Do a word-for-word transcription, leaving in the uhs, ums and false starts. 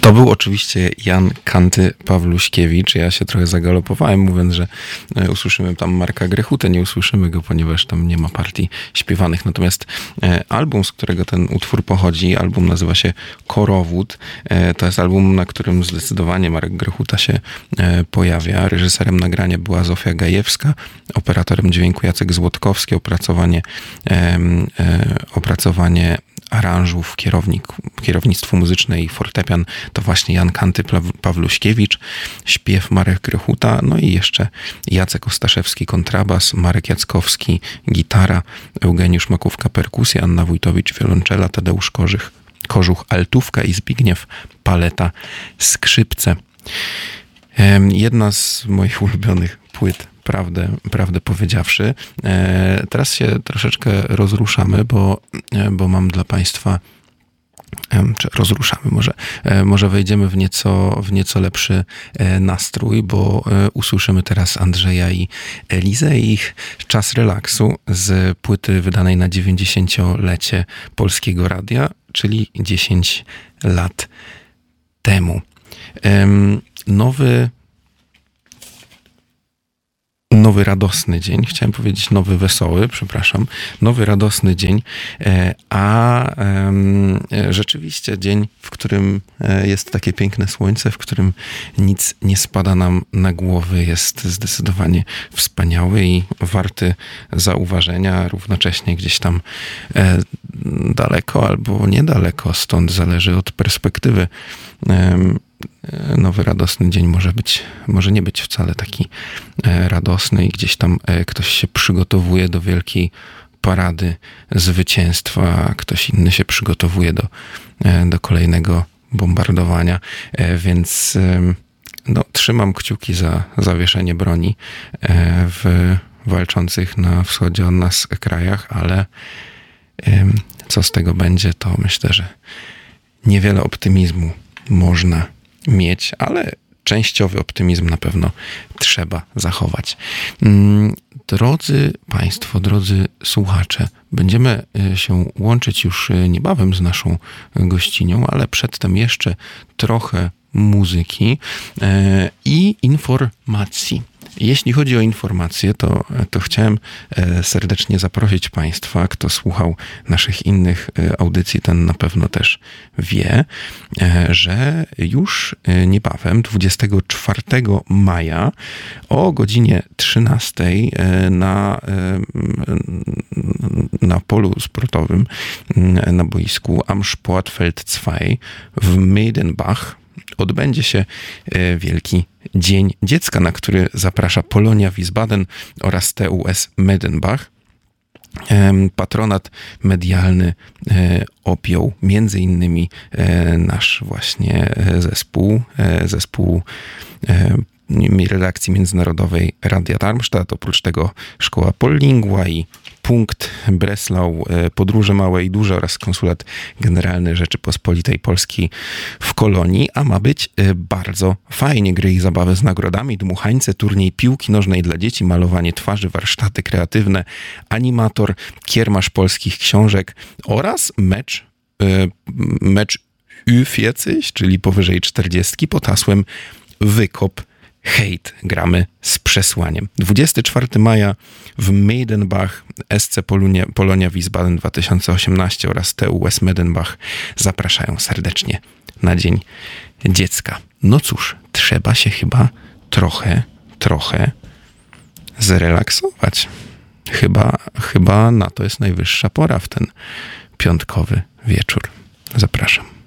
To był oczywiście Jan Kanty Pawluśkiewicz. Ja się trochę zagalopowałem, mówiąc, że usłyszymy tam Marka Grechutę. Nie usłyszymy go, ponieważ tam nie ma partii śpiewanych. Natomiast album, z którego ten utwór pochodzi, album nazywa się Korowód. To jest album, na którym zdecydowanie Marek Grechuta się pojawia. Reżyserem nagrania była Zofia Gajewska, operatorem dźwięku Jacek Złotkowski, opracowanie, opracowanie aranżów, kierownik, kierownictwo muzyczne i fortepian to właśnie Jan Kanty Pawluśkiewicz, śpiew Marek Grechuta, no i jeszcze Jacek Ostaszewski kontrabas, Marek Jackowski gitara, Eugeniusz Makówka perkusja, Anna Wójtowicz wiolonczela, Tadeusz Korzych, Kożuch altówka i Zbigniew Paleta skrzypce. Jedna z moich ulubionych płyt, prawdę, prawdę powiedziawszy. E, teraz się troszeczkę rozruszamy, bo, bo mam dla Państwa, e, czy rozruszamy może, e, może wejdziemy w nieco, w nieco lepszy e, nastrój, bo e, usłyszymy teraz Andrzeja i Elizę i ich Czas relaksu z płyty wydanej na dziewięćdziesięciolecie Polskiego Radia, czyli dziesięć lat temu. E, nowy Nowy radosny dzień, chciałem powiedzieć nowy wesoły, przepraszam, nowy radosny dzień, a rzeczywiście dzień, w którym jest takie piękne słońce, w którym nic nie spada nam na głowy, jest zdecydowanie wspaniały i warty zauważenia, równocześnie gdzieś tam daleko albo niedaleko, stąd zależy od perspektywy. Nowy radosny dzień może być, może nie być wcale taki radosny i gdzieś tam ktoś się przygotowuje do wielkiej parady zwycięstwa, a ktoś inny się przygotowuje do, do kolejnego bombardowania, więc no, trzymam kciuki za zawieszenie broni w walczących na wschodzie od nas krajach, ale co z tego będzie, to myślę, że niewiele optymizmu można mieć, ale częściowy optymizm na pewno trzeba zachować. Drodzy Państwo, drodzy słuchacze, będziemy się łączyć już niebawem z naszą gościnią, ale przedtem jeszcze trochę muzyki i informacji. Jeśli chodzi o informacje, to, to chciałem serdecznie zaprosić Państwa, kto słuchał naszych innych audycji, ten na pewno też wie, że już niebawem, dwudziestego czwartego maja o godzinie trzynastej na, na polu sportowym, na boisku Am Sportfeld dwa w Maidenbach odbędzie się Wielki Dzień Dziecka, na który zaprasza Polonia Wiesbaden oraz T U S Maidenbach. Patronat medialny objął między innymi nasz właśnie zespół, zespół redakcji międzynarodowej Radia Darmstadt, oprócz tego Szkoła Pollingua i Punkt Breslau, Podróże Małe i Duże oraz Konsulat Generalny Rzeczypospolitej Polskiej w Kolonii, a ma być bardzo fajnie. Gry i zabawy z nagrodami, dmuchańce, turniej piłki nożnej dla dzieci, malowanie twarzy, warsztaty kreatywne, animator, kiermasz polskich książek oraz mecz, mecz U czterdzieści, czyli powyżej czterdziestki pod hasłem Wykop hejt. Gramy z przesłaniem. dwudziestego czwartego maja w Maidenbach S C Polonia, Polonia Wiesbaden dwa tysiące osiemnaście oraz T U S Maidenbach zapraszają serdecznie na Dzień Dziecka. No cóż, trzeba się chyba trochę, trochę zrelaksować. Chyba, chyba na to jest najwyższa pora w ten piątkowy wieczór. Zapraszam.